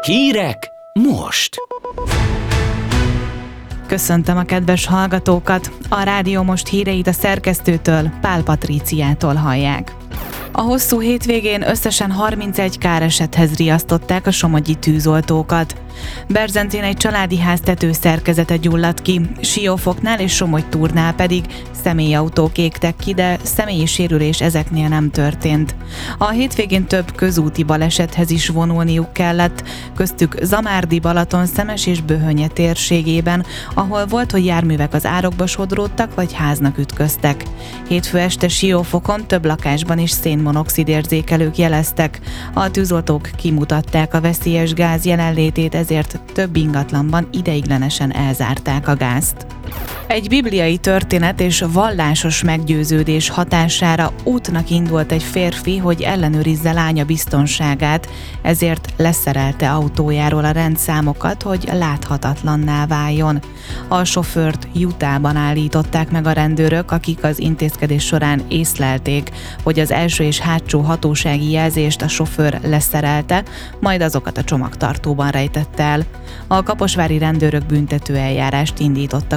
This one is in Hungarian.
Hírek most! Köszöntöm a kedves hallgatókat! A Rádió Most híreit a szerkesztőtől, Pál Patríciától hallják. A hosszú hétvégén összesen 31 káresethez riasztották a somogyi tűzoltókat. Berzencén egy családi ház tetőszerkezete gyulladt ki, Siófoknál és Somogytúrnál pedig személyautók égtek ki, de személyi sérülés ezeknél nem történt. A hétvégén több közúti balesethez is vonulniuk kellett, köztük Zamárdi, Balaton-Szemes és Böhönye térségében, ahol volt, hogy járművek az árokba sodródtak vagy háznak ütköztek. Hétfő este Siófokon több lakásban is szénmonoxid érzékelők jeleztek. A tűzoltók kimutatták a veszélyes gáz jelenlétét, ezért több ingatlanban ideiglenesen elzárták a gázt. Egy bibliai történet és vallásos meggyőződés hatására útnak indult egy férfi, hogy ellenőrizze lánya biztonságát, ezért leszerelte autójáról a rendszámokat, hogy láthatatlanná váljon. A sofőrt Utahban állították meg a rendőrök, akik az intézkedés során észlelték, hogy az első és hátsó hatósági jelzést a sofőr leszerelte, majd azokat a csomagtartóban rejtette el. A kaposvári rendőrök büntetőeljárást indítottak